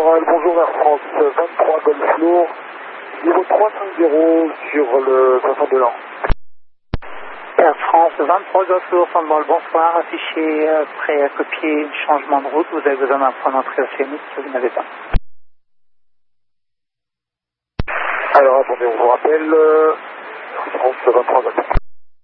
Littoral, bonjour Air France 23 Golf Lourd, niveau 350 sur le 62 ans. Air France 23 Golf Lourd, Sandball, bonsoir, affiché prêt à copier changement de route, vous avez besoin d'un point d'entrée océanique que vous n'avez pas. Alors attendez, on vous rappelle, France 23 Golf.